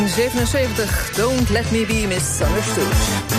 77, Don't Let Me Be Misunderstood.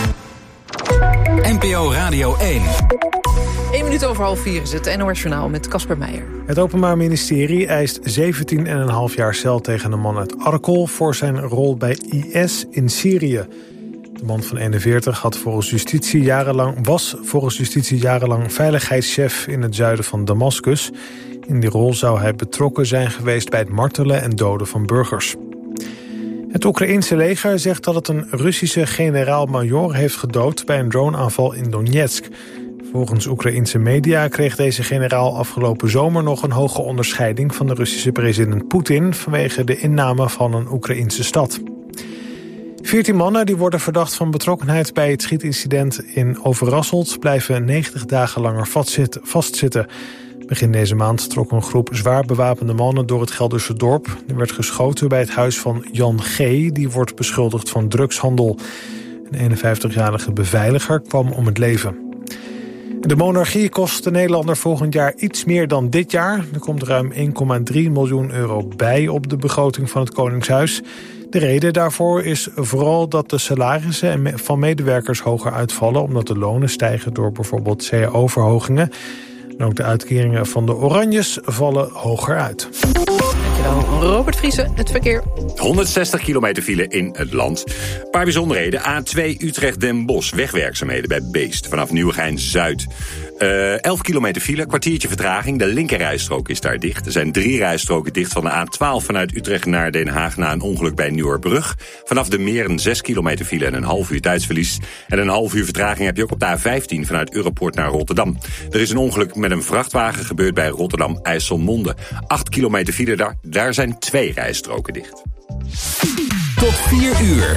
NPO Radio 1. 1 minuut over 3:30 is het NOS Journaal met Casper Meijer. Het Openbaar Ministerie eist 17,5 jaar cel tegen een man uit Arkel voor zijn rol bij IS in Syrië. De man van 41 was volgens justitie jarenlang veiligheidschef in het zuiden van Damascus. In die rol zou hij betrokken zijn geweest bij het martelen en doden van burgers. Het Oekraïense leger zegt dat het een Russische generaal-majoor heeft gedood bij een droneaanval in Donetsk. Volgens Oekraïense media kreeg deze generaal afgelopen zomer nog een hoge onderscheiding van de Russische president Poetin vanwege de inname van een Oekraïense stad. 14 mannen die worden verdacht van betrokkenheid bij het schietincident in Overasselt blijven 90 dagen langer vastzitten. Begin deze maand trok een groep zwaar bewapende mannen door het Gelderse dorp. Er werd geschoten bij het huis van Jan G., die wordt beschuldigd van drugshandel. Een 51-jarige beveiliger kwam om het leven. De monarchie kost de Nederlander volgend jaar iets meer dan dit jaar. Er komt ruim 1,3 miljoen euro bij op de begroting van het Koningshuis. De reden daarvoor is vooral dat de salarissen van medewerkers hoger uitvallen, omdat de lonen stijgen door bijvoorbeeld cao-verhogingen. En ook de uitkeringen van de Oranjes vallen hoger uit. Dankjewel, Robert Vriesen, het verkeer. 160 kilometer file in het land. Een paar bijzonderheden. A2 Utrecht-Den Bosch, wegwerkzaamheden bij Beest. Vanaf Nieuwegein-Zuid. 11 kilometer file, kwartiertje vertraging. De linkerrijstrook is daar dicht. Er zijn 3 rijstroken dicht van de A12 vanuit Utrecht naar Den Haag na een ongeluk bij Nieuwerbrug. Vanaf de Meren 6 kilometer file en een half uur tijdsverlies. En een half uur vertraging heb je ook op de A15 vanuit Europoort naar Rotterdam. Er is een ongeluk met een vrachtwagen gebeurd bij Rotterdam-IJsselmonde. 8 kilometer file daar zijn 2 rijstroken dicht. Tot 4 uur.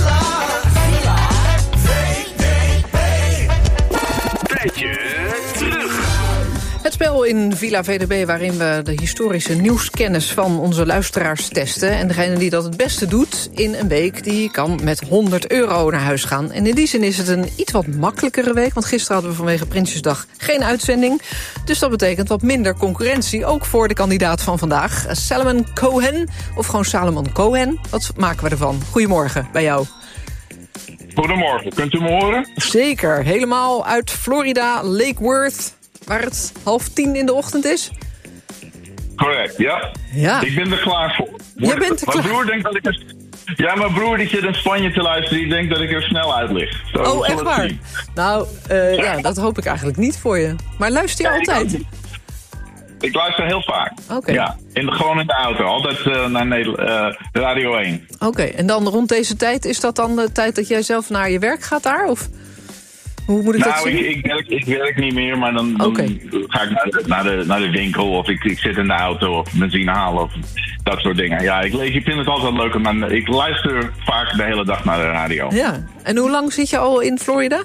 Het spel in Villa VDB waarin we de historische nieuwskennis van onze luisteraars testen. En degene die dat het beste doet in een week, die kan met €100 naar huis gaan. En in die zin is het een iets wat makkelijkere week. Want gisteren hadden we vanwege Prinsjesdag geen uitzending. Dus dat betekent wat minder concurrentie, ook voor de kandidaat van vandaag. Salomon Cohen, of gewoon Salomon Cohen. Wat maken we ervan? Goedemorgen bij jou. Goedemorgen, kunt u me horen? Zeker, helemaal uit Florida, Lake Worth, waar het 9:30 in de ochtend is. Correct, ja. Ik ben er klaar voor. Je bent er klaar. Mijn broer denkt dat ik mijn broer die zit in Spanje te luisteren, die denkt dat ik er snel uit lig. Oh, echt waar? Nou, ja, dat hoop ik eigenlijk niet voor je. Maar luister je altijd? Ik luister heel vaak. Oké. Ja, gewoon in de auto. Altijd naar Radio 1. Oké, en dan rond deze tijd, is dat dan de tijd dat jij zelf naar je werk gaat daar? Of hoe moet ik dat zien? Ik werk niet meer, maar dan ga ik naar de winkel of ik zit in de auto of benzine halen of dat soort dingen. Ja, ik vind het altijd leuk, maar ik luister vaak de hele dag naar de radio. Ja, en hoe lang zit je al in Florida?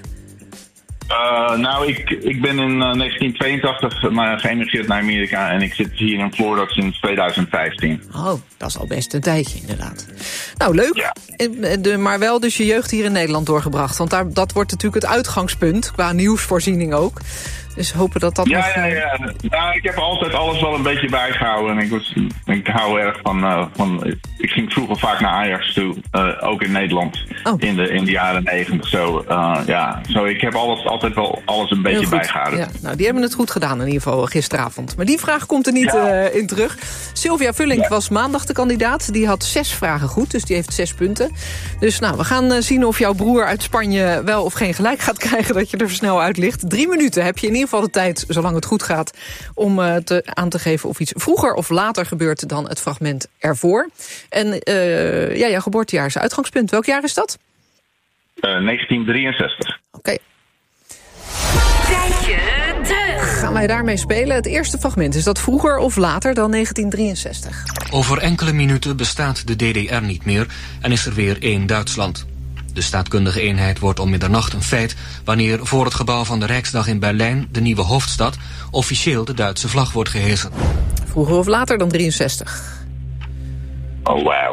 Ik ben in 1982 geëmigreerd naar Amerika en ik zit hier in Florida sinds 2015. Oh, dat is al best een tijdje inderdaad. Nou, leuk. Ja. Maar wel dus je jeugd hier in Nederland doorgebracht. Want dat wordt natuurlijk het uitgangspunt, qua nieuwsvoorziening ook. Dus hopen dat dat nog... Ja. Nou, ik heb altijd alles wel een beetje bijgehouden. En ik hou erg van... Ik ging vroeger vaak naar Ajax toe, ook in Nederland, in de jaren 90. Zo, ik heb altijd wel alles een beetje bijgehouden. Ja, nou, die hebben het goed gedaan in ieder geval gisteravond. Maar die vraag komt er niet in terug. Sylvia Vullink was maandag de kandidaat. Die had 6 vragen goed, dus die heeft 6 punten. Dus nou, we gaan zien of jouw broer uit Spanje wel of geen gelijk gaat krijgen, dat je er snel uit ligt. 3 minuten heb je in ieder geval de tijd, zolang het goed gaat, om aan te geven of iets vroeger of later gebeurt dan het fragment ervoor. En jouw geboortejaar is uitgangspunt. Welk jaar is dat? 1963. Oké. Tijdje terug. Gaan wij daarmee spelen? Het eerste fragment, is dat vroeger of later dan 1963? Over enkele minuten bestaat de DDR niet meer en is er weer één Duitsland. De staatkundige eenheid wordt om middernacht een feit wanneer voor het gebouw van de Rijksdag in Berlijn, de nieuwe hoofdstad, officieel de Duitse vlag wordt gehesen. Vroeger of later dan 63? Oh, wauw.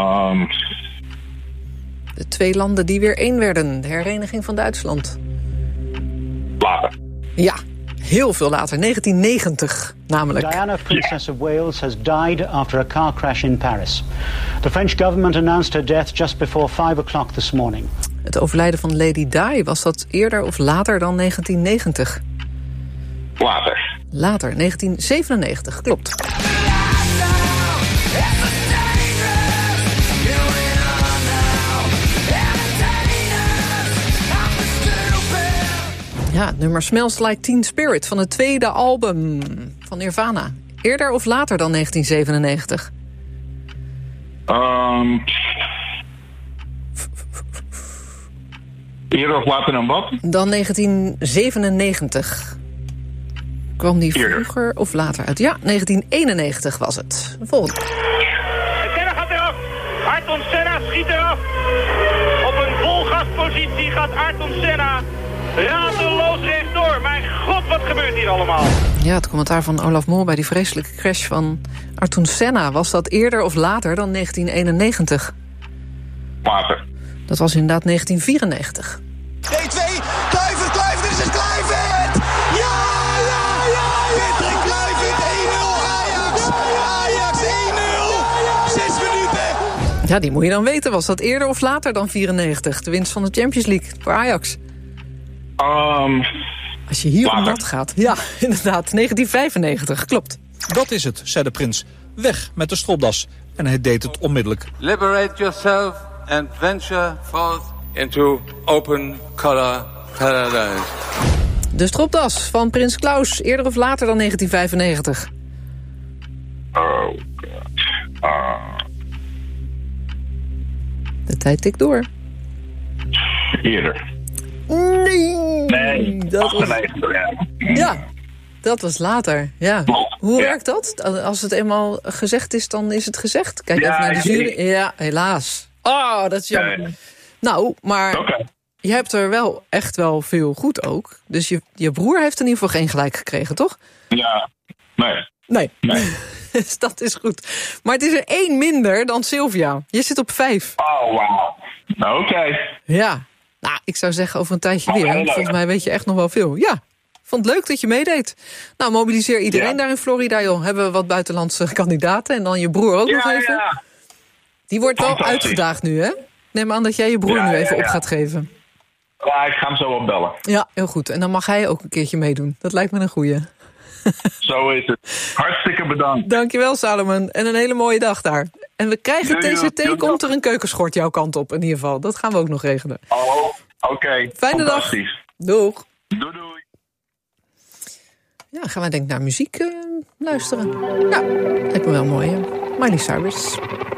De 2 landen die weer één werden. De hereniging van Duitsland. Later. Ja, heel veel later. 1990. Namelijk... Diana, Princess of Wales, has died after a car crash in Paris. The French government announced her death just before 5 o'clock this morning. Het overlijden van Lady Di, was dat eerder of later dan 1990? Later. Later, 1997, klopt. Ja, het nummer Smells Like Teen Spirit van het tweede album van Nirvana. Eerder of later dan 1997? Eerder of later dan wat? Dan 1997. Kwam die vroeger of later uit? Ja, 1991 was het. Volgende. Senna gaat eraf. Ayrton Senna schiet eraf. Op een volgaspositie gaat Ayrton Senna radeloos rechtdoor. Mijn god, wat gebeurt hier allemaal? Ja, het commentaar van Olaf Mol bij die vreselijke crash van Ayrton Senna. Was dat eerder of later dan 1991? Later. Dat was inderdaad 1994. 2-2, Kluivert, dit is het Kluivert! Ja! Patrick Kluivert, 1-0 Ajax! Ajax 1-0! 6 minuten! Ja, die moet je dan weten. Was dat eerder of later dan 94? De winst van de Champions League voor Ajax. Als je hier om dat gaat. Ja, inderdaad. 1995, klopt. Dat is het, zei de prins. Weg met de stropdas. En hij deed het onmiddellijk. Liberate yourself and venture forth into open color paradise. De stropdas van Prins Klaus. Eerder of later dan 1995? Oh, god. De tijd tikt door. Eerder. Nee. Dat was... Ja, dat was later. Ja. Hoe werkt dat? Als het eenmaal gezegd is, dan is het gezegd. Kijk even naar de jury. Ja, helaas. Oh, dat is jammer. Nee. Nou, maar je hebt er wel echt wel veel goed ook. Dus je broer heeft in ieder geval geen gelijk gekregen, toch? Ja, nee. Dus dat is goed. Maar het is er 1 minder dan Sylvia. Je zit op 5. Oh, wauw. Nou, oké. Ja. Nou, ik zou zeggen over een tijdje weer. Volgens mij weet je echt nog wel veel. Ja, vond het leuk dat je meedeed. Nou, mobiliseer iedereen daar in Florida, joh. Hebben we wat buitenlandse kandidaten. En dan je broer ook nog even. Ja. Die wordt wel uitgedaagd nu, hè? Neem aan dat jij je broer nu even op gaat geven. Ja, ik ga hem zo opbellen. Ja, heel goed. En dan mag hij ook een keertje meedoen. Dat lijkt me een goeie. Zo is het. Hartstikke bedankt. Dankjewel, Salomon. En een hele mooie dag daar. En we krijgen TCT, komt er een keukenschort jouw kant op in ieder geval. Dat gaan we ook nog regelen. Oh, oké. Fijne dag. Doeg. Doei. Ja, gaan we denk ik naar muziek luisteren. Ja, lijkt me wel mooi. Miley Cyrus.